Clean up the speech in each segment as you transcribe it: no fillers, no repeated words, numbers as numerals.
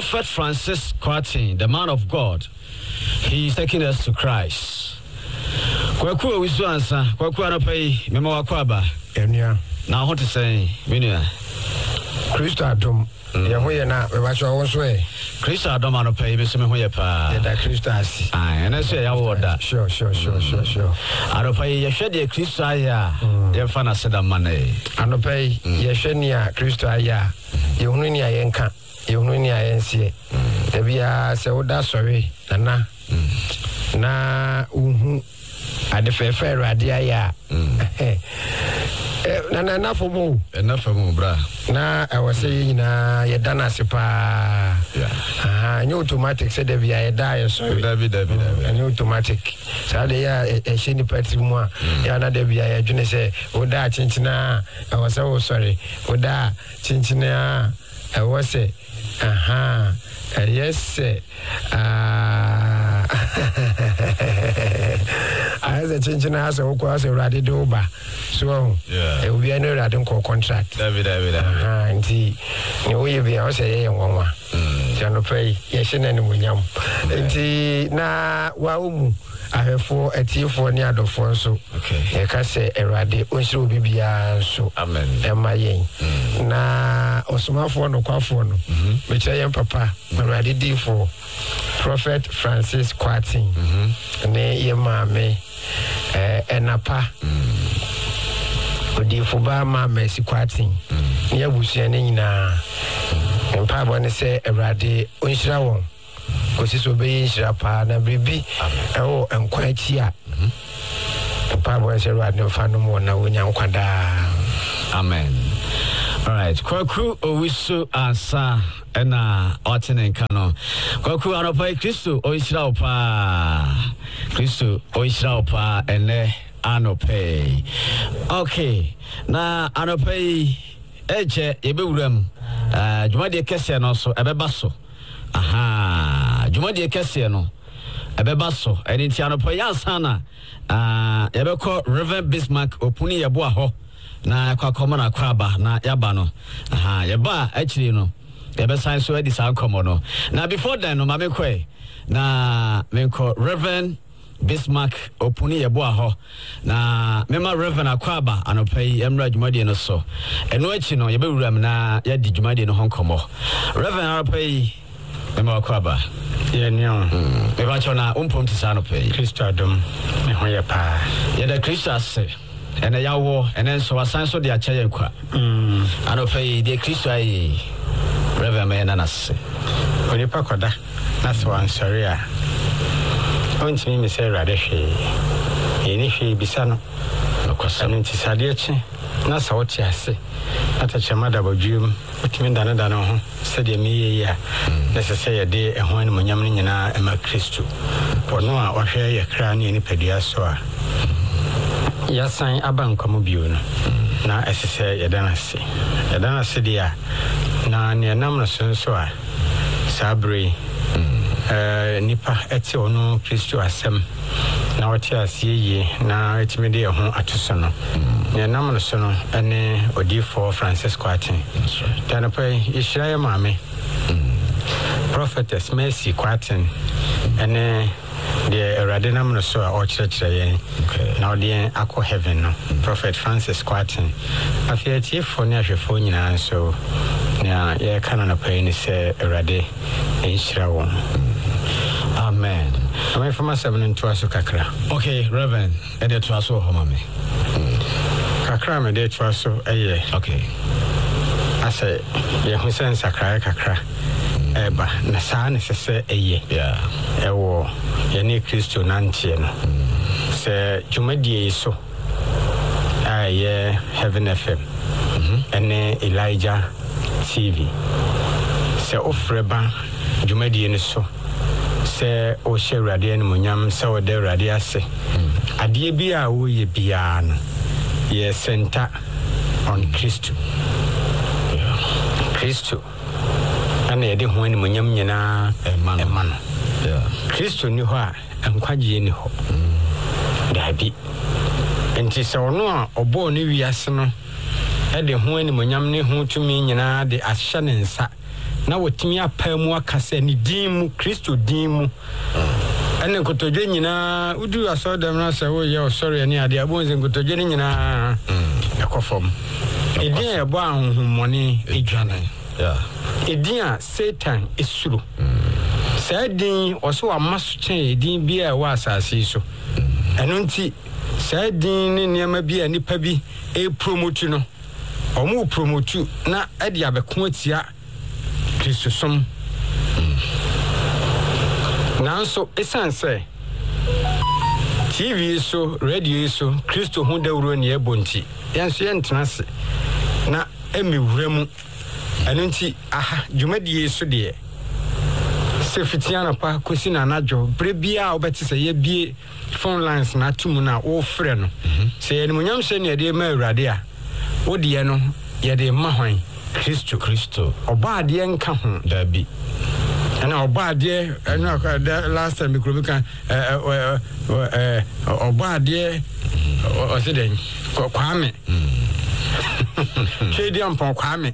Prophet Francis Kwarteng, the man of God, he's taking us to Christ. Kwaku Wiswansa, Kwaku Anopay, Memo Akwaba, Enya. Now, what to say, Minia? Christo Adom, Yahoyana, we watch our own way. Christo Adom Anopay, Miss Mehoyapa, that Christo has. And I say, I would that. Sure. Anopay, you shed your Christo, your fan said a money. Anopay, Yeshenia, Christo, Yohunia Yenka, Yohunia Yensi. There be a Seoda sorry, Nana. Na at the fair radia na enough for more bra na I was saying you done as pa new automatic said there be a die so David a new automatic so they are a shiny petty more ya na there be a june say oda chinchina I was so sorry oda chinchina I was say yes as a chinchina has a was a radido ba so it will be a radical contract David and see you be also a one Jano pay yes and munyam na waumu I have for a tea for near the phone so I can say a radi also be so amen my na osuma for no kwafono which I am papa ready D for Prophet Francis Kwarteng ne ye mame enapa odi foba ma Mercy Kwarteng ne abusuan nyina empa bo ne se awrade onhyira won kosi so be yira pa na bibi ewo enkwa chi a empa bo se awrade fa no mo na wonya nkwada amen. All right, Kwaku Owisu Asa ena Otinen Kano. Kwaku Anopai Christo Oishra Opa ene Anopai. Okay, na Anopai eje yebewuram Jumadi Kese no so ebebaso. Aha, Jumadi Kese no ebebaso eni ti Anopai Asana yebeko Reverend Bismarck opuni yeboa ho. Na kwa komona kwaba na yaba no yaba actually no yaba sign so edi sa komo no na before then no mame kwe na menko Reverend Bismarck opuni yebo aho na mema Reverend akwaba anopai emra dwumade no so eno achi no yaba wuram na yadi dwumade no honkomo Reverend anopai mema akwaba ye nyo me ba chona umpom ti sa anopai Christo Adom me ho ye pa ye da Christo ase ene yawo ene so wasan so de achaye kwa anopai de Christo ai Reverend me na nase oni pa koda na so ansori a ontimi me say rade hwe eni hwe bisa no akwasa no ntisade achi na sa wote ase atachama da badwum otimi dane ho sede me ye ya na se ye de ehon ne monyam ne nyina ema Christo pono a ohwe ye kra ne ni padua so a yasan abankomo bio no na esese yedana se dia na ne nam no so a sabre nipa eti ono Christo asem na wote asiye na etime de ho atoso no ne nam no so no ene odifo Francis Kwarteng tana pai ishira ya mame Prophetess Mercy Kwarteng ene the Radinam no so or church now the Aqua Heaven no Prophet Francis Kwarteng afiati for near phone na so na ye kanana pay say Rade inshira won amen. I'm from 7 to aso kakra. Okay, Reverend, e de to aso ho mame kakra me de to aso eye okay ase ye hu sen sakra kakra eba na saa ne sese eye ewo ye ne Christo nantie no se dwumadie so aye Heaven FM ene Elijah TV se ofreba dwumadie ne so se o hye ne munyam se o de rade ase ade bia wo ye bia no ye center on Christo ana yede ho ani munyam nyina emano Christo ni ho a enkwaje ni ho dabi enti se ono a obo ni wiase no ede ho ani munyam ne ho tumi nyina de ahye ne nsa na wotimi apamu akase ni dimu Kristo dimu ene kotodwe nyina udu asodam na se wo ye sorry ni ade abonze kotodwe ni nyina ekofom edin e bo ahonhomone edwane edin a Satan esuru sadin oso amaso chen edin bia wa asase so eno nti sadin ni niam bia nipa bi e promote no omu promote na ade abeko atia Kristo som nanso esanse TV so radio so Kristo hu dawuro ne ebonti yanso yentenase na emiwuramu eno nti aha dwumadie so de se fitiana pa kosi na najo brebia obeti se ye bie phone lines na tumu na wo frɛ no se ye munyam se ne de ma awurade a wo de no ye de ma hwan Kristo oba de nka ho dabi ana oba de eno last time mikro kan oba de o se den kwame Chediam pon kwame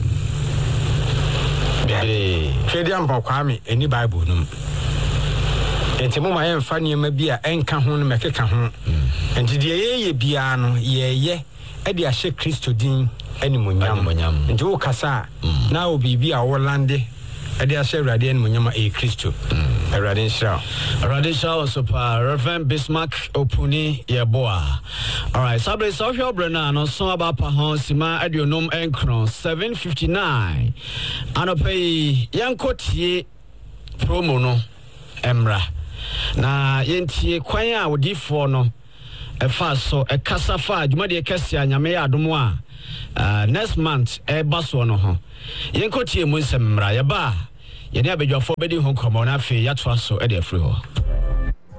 Chediam pon kwame eni Bible num enti mo ma ye mfa niam bi a enka ho no mekeka ho enti de ye bia no ye e de ahye Kristo din animonyam enti wo kasa na obibi a wo lande e de ahye awurade animonyam e Kristo awurade nshira so pa Reverend Bismarck Opuni Yeboa. All right, sabre so hwe obrena no so aba pa ho sima aduonom enkron 7:59 anopai yankotie promo no emra na yentie kwan a wodifo no efa so ekasa fa adwumade ekase anyame ya adomo a next month baso no ho yenkotie mu nsem mra yeba yene abedwafo bedi ho komo na afi yatoa so e de afri ho